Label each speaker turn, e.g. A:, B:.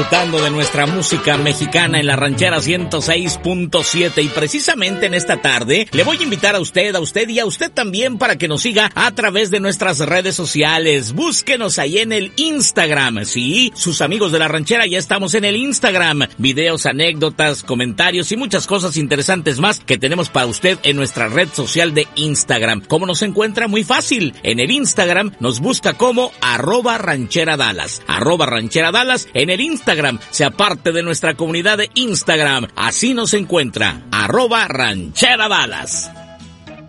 A: disfrutando de nuestra música mexicana en la Ranchera 106.7 y precisamente en esta tarde le voy a invitar a usted y a usted también para que nos siga a través de nuestras redes sociales. Búsquenos ahí en el Instagram. Sí, sus amigos de la Ranchera ya estamos en el Instagram. Videos, anécdotas, comentarios y muchas cosas interesantes más que tenemos para usted en nuestra red social de Instagram. ¿Cómo nos encuentra? Muy fácil. En el Instagram nos busca como @rancheradallas. @rancheradallas en el Instagram. Sea parte de nuestra comunidad de Instagram. Así nos encuentra. @rancheradallas.